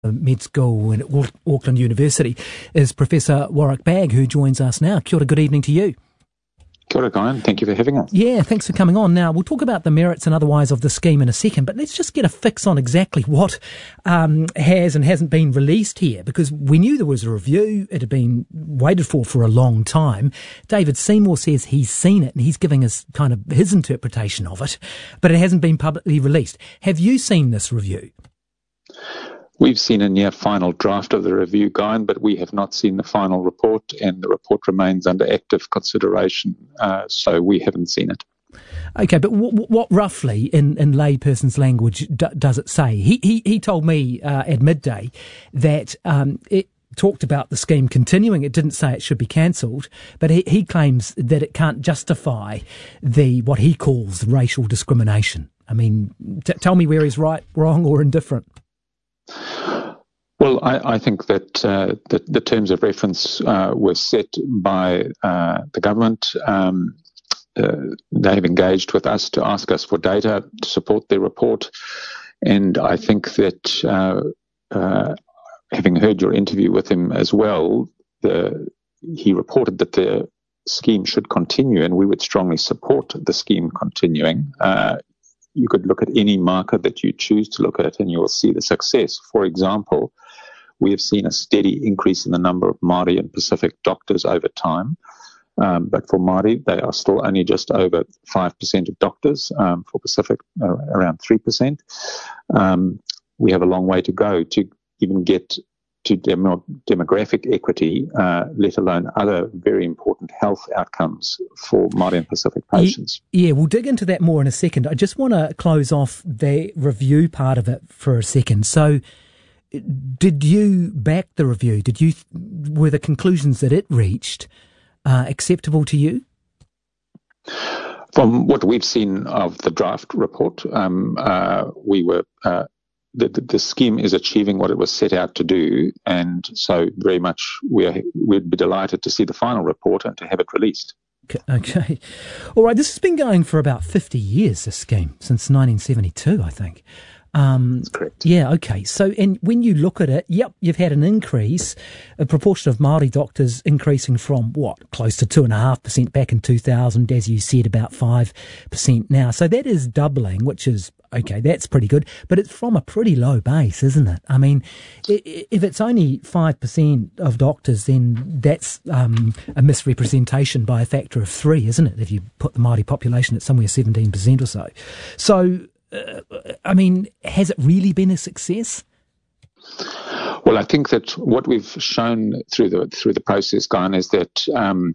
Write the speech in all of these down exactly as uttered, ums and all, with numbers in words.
Med School in Auckland University is Professor Warwick Bagg, who joins us now. Kia ora, good evening to you. Kia ora, Guyon. Thank you for having us. Yeah, thanks for coming on. Now, we'll talk about the merits and otherwise of the scheme in a second, but let's just get a fix on exactly what um, has and hasn't been released here, because we knew there was a review. It had been waited for for a long time. David Seymour says he's seen it and he's giving us kind of his interpretation of it, but it hasn't been publicly released. Have you seen this review? We've seen a near final draft of the review, Guyon, but we have not seen the final report, and the report remains under active consideration, uh, so we haven't seen it. Okay, but w- what roughly, in, in layperson's language, d- does it say? He he, he told me uh, at midday that um, it talked about the scheme continuing. It didn't say it should be cancelled, but he, he claims that it can't justify the what he calls racial discrimination. I mean, t- tell me where he's right, wrong, or indifferent. Well, I, I think that uh, the, the terms of reference uh, were set by uh, the government. Um, uh, they have engaged with us to ask us for data to support their report. And I think that uh, uh, having heard your interview with him as well, the, he reported that the scheme should continue, and we would strongly support the scheme continuing. Uh, You could look at any marker that you choose to look at and you will see the success. For example, we have seen a steady increase in the number of Māori and Pacific doctors over time. Um, but for Māori, they are still only just over five percent of doctors. Um, for Pacific, uh, around three percent. Um, we have a long way to go to even get to demo- demographic equity, uh, let alone other very important health outcomes for Māori and Pacific patients. Yeah, we'll dig into that more in a second. I just want to close off the review part of it for a second. So, did you back the review? Did you were the conclusions that it reached uh, acceptable to you? From what we've seen of the draft report, um, uh, we were. Uh, The, the, the scheme is achieving what it was set out to do, and so very much we're, we'd be delighted to see the final report and to have it released. Okay. All right, this has been going for about fifty years, this scheme, since nineteen seventy-two, I think. Um, That's correct. Yeah, okay. So, and when you look at it, yep, you've had an increase, a proportion of Māori doctors increasing from, what, close to two point five percent back in two thousand, as you said, about five percent now. So that is doubling, which is, okay, that's pretty good, but it's from a pretty low base, isn't it? I mean, if it's only five percent of doctors, then that's um, a misrepresentation by a factor of three, isn't it, if you put the Māori population at somewhere seventeen percent or so. So, uh, I mean, has it really been a success? Well, I think that what we've shown through the through the process, Guyon, is that um,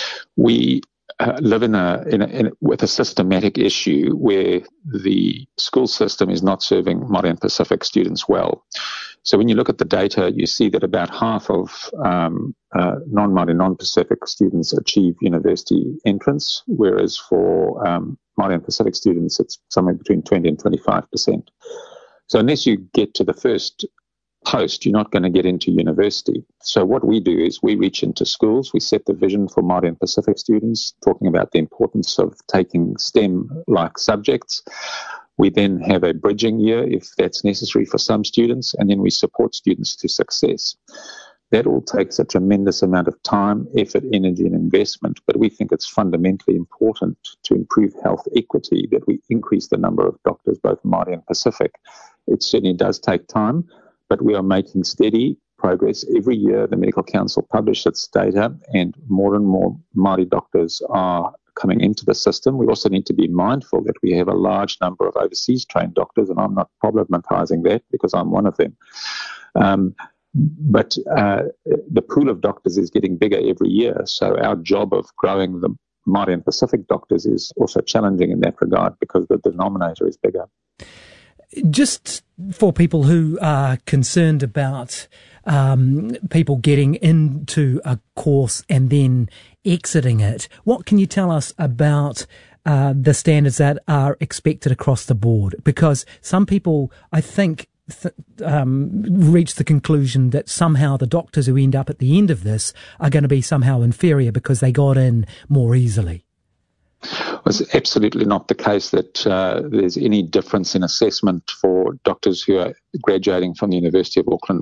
we uh, live in a, in a, in a with a systematic issue where the school system is not serving Māori and Pacific students well. So when you look at the data, you see that about half of um, uh, non-Māori, non-Pacific students achieve university entrance, whereas for um, Māori and Pacific students, it's somewhere between twenty and twenty-five percent. So unless you get to the first post, you're not going to get into university. So what we do is we reach into schools, we set the vision for Māori and Pacific students, talking about the importance of taking STEM-like subjects. We then have a bridging year if that's necessary for some students, and then we support students to success. That all takes a tremendous amount of time, effort, energy, and investment, but we think it's fundamentally important to improve health equity, that we increase the number of doctors, both Māori and Pacific. It certainly does take time, but we are making steady progress. Every year, the Medical Council publishes its data, and more and more Māori doctors are coming into the system. We also need to be mindful that we have a large number of overseas trained doctors, and I'm not problematizing that because I'm one of them. Um, but uh, the pool of doctors is getting bigger every year, so our job of growing the Māori and Pacific doctors is also challenging in that regard because the denominator is bigger. Just for people who are concerned about um, people getting into a course and then exiting it, what can you tell us about uh, the standards that are expected across the board? Because some people, I think, th- um, reach the conclusion that somehow the doctors who end up at the end of this are going to be somehow inferior because they got in more easily. It's absolutely not the case that uh, there's any difference in assessment for doctors who are graduating from the University of Auckland